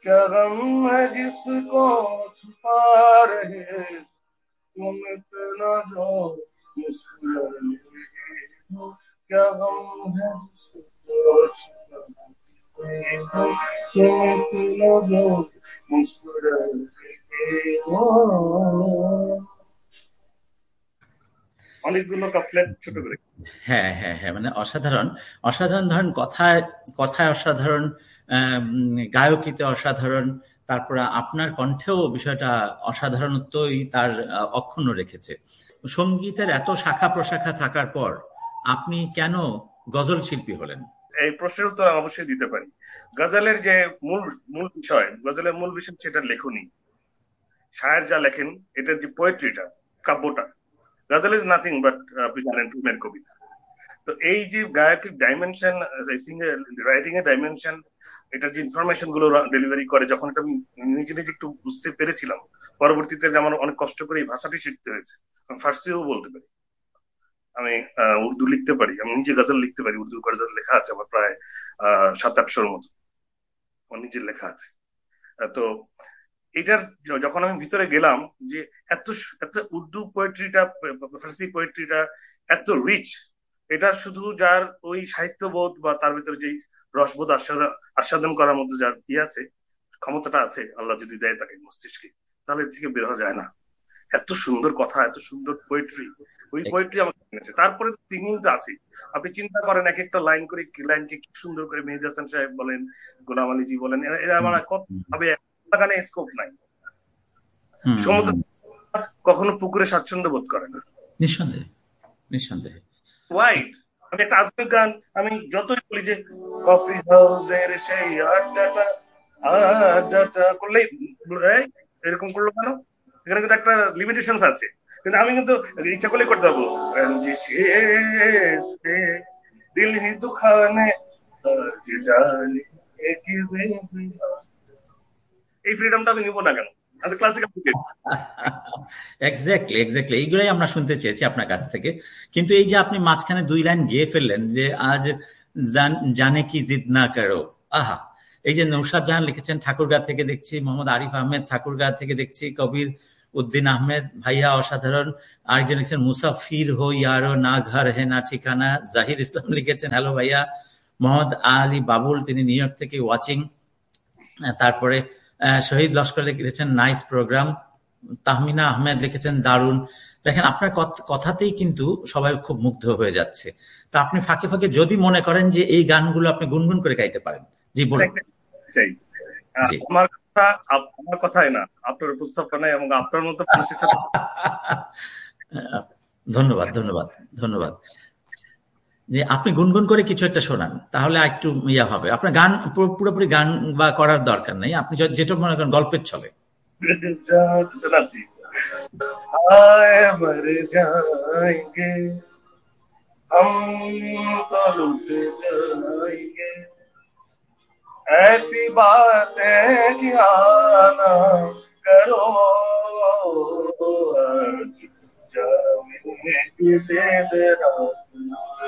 क्या गम है जिसको छुपा रहे तुम इतना जो मुस्कुरा रहे हो, क्या गम है जिसको छुपा रहे हो तुम इतना जो मुस्कुरा रहे हो। অনেকগুলো কাপলেট ছোট করে। হ্যাঁ হ্যাঁ হ্যাঁ, মানে অসাধারণ। অসাধারণ, ধরেন কথায় কথায় অসাধারণ, গায়কিতে অসাধারণ, তারপরে আপনার কণ্ঠেও বিষয়টা অসাধারণত্বই তার অক্ষুণ্ণ রেখেছে। সঙ্গীতের এত শাখা প্রশাখা থাকার পর আপনি কেন গজল শিল্পী হলেন? এই প্রশ্নের উত্তর আমি অবশ্যই দিতে পারি। গজলের যে মূল মূল বিষয়, গজলের মূল বিষয় সেটা লেখনী। শায়ের যা লেখেন, এটার যে পোয়েট্রিটা, কাব্যটা, গজল ইজ নাথিং বাট আপনি জানেন প্রেমের কবিতা। তো এই যে গায়কের ডাইমেনশন, রাইটিং এর ডাইমেনশন, এটার যে ইনফরমেশন গুলো ডেলিভারি করে, যখন এটা আমি নিজে নিজে একটু বুঝতে পেরেছিলাম, পরবর্তীতে আমার অনেক কষ্ট করে এই ভাষাটি শিখতে হয়েছে। আমি ফার্সিও বলতে পারি, আমি উর্দু লিখতে পারি, আমি নিজে গজল লিখতে পারি, উর্দু গজল লেখা আছে আমার প্রায় 700-800-র মতো আমার নিজের লেখা আছে। তো এটার যখন আমি ভিতরে গেলাম, যে এত এত উর্দু পোয়েট্রিটা, ফার্সি পোয়েট্রিটা এত রিচ, এটা শুধু যার ওই সাহিত্যবোধ বা তার ভিতরে যেই রসবোধ আস্বাদন করার মধ্যে যার আছে, ক্ষমতাটা আছে, আল্লাহ যদি দেয় তাকে মস্তিষ্কে, তাহলে এর থেকে বের হওয়া যায় না। এত সুন্দর কথা, এত সুন্দর পোয়েট্রি, ওই পোয়েট্রি আমাকে কিনেছে। তারপরে সিঙ্গিং তো আছে। আপনি চিন্তা করেন, এক একটা লাইন করে লাইনকে কি সুন্দর করে মেহেদী হাসান সাহেব বলেন, গোলাম আলীজি বলেন, এরা আমার কত ভাবে গানে স্কোপ নাই। সমুদ্র কখনো পুকুরে স্বাচ্ছন্দ্য বোধ করে না, নিঃসন্দেহে নিঃসন্দেহে। ওয়াইড। আমি একটা আধুনিক গান আমি যতই বলি যে কফি হাউসের সেই আড্ডাটা আড্ডাটা করলেই এরকম করলো কেন? এখানে কিন্তু একটা লিমিটেশন আছে, কিন্তু আমি কিন্তু ইচ্ছা করলেই করতে পারবো। রঞ্জি শেষ দিল হি দুখানে জানি এই ফ্রিডমটা আমি নিব না কেন? এক্স্যাক্টলি এক্স্যাক্টলি, এইগুলাই আমরা শুনতে চেয়েছি আপনার কাছ থেকে। কিন্তু এই যে আপনি মাঝখানে 2 লাইন গেয়ে ফেললেন যে আজ জানে কি জিদ না করো, আহা! এই যে নৌশাদ জাহান লিখেছেন ঠাকুরগাঁ থেকে দেখছি, মোহাম্মদ আরিফ আহমেদ ঠাকুরগাঁ থেকে দেখছি, কবির উদ্দিন আহমেদ ভাইয়া অসাধারণ, আরেকজন লিখেছেন মুসাফির হো ইয়ারো না ঘর হে না ঠিকানা, জাহির ইসলাম লিখেছেন হ্যালো ভাইয়া, মোহাম্মদ আলী বাবুল তিনি নিউ ইয়র্ক থেকে ওয়াচিং, তারপরে শহীদ লস্কর লিখেছেন নাইস প্রোগ্রাম, তাহমিনা আহমেদ লিখেছেন দারুণ। দেখেন আপনার কথাতেই কিন্তু সবাই খুব মুগ্ধ হয়ে যাচ্ছে। তা আপনি ফাঁকে ফাঁকে যদি মনে করেন যে এই গানগুলো আপনি গুনগুন করে গাইতে পারেন, জি বলুন। আমার কথাই না, আপনার উপস্থাপনায় এবং আপনার মতো মানুষের সাথে। ধন্যবাদ ধন্যবাদ ধন্যবাদ। যে আপনি গুনগুন করে কিছু একটা শোনান, তাহলে একটু ইয়া হবে। আপনার গান পুরোপুরি গান বা করার দরকার নেই, আপনি যেটা মনে করেন গল্পের ছলে। শোনাচ্ছি। আয় মর যায়েঙ্গে हम तो लुट जाएंगे, ऐसी बातें ध्याना करो, आज जाने किसे रात